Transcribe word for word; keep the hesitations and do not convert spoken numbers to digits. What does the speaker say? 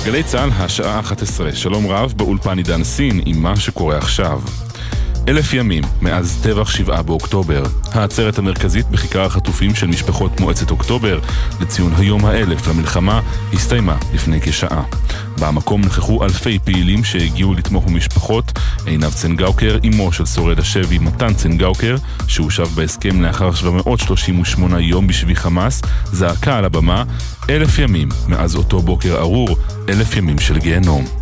גלי צהל, השעה אחת עשרה. שלום רב, באולפן עידן סין עם מה שקורה עכשיו. אלף ימים מאז טבח שבעה באוקטובר. העצרת המרכזית בכיכר החטופים של משפחות מועצת אוקטובר לציון היום האלף למלחמה הסתיימה לפני כשעה. במקום נכחו אלפי פעילים שהגיעו לתמוך במשפחות. עינב צנגאוקר, אמו של שורד השבי מתן צנגאוקר, שהושב בהסכם לאחר שבע מאות שלושים ושמונה יום בשבי חמאס, זעקה על הבמה: אלף ימים מאז אותו בוקר ארור, אלף ימים של גיהנום.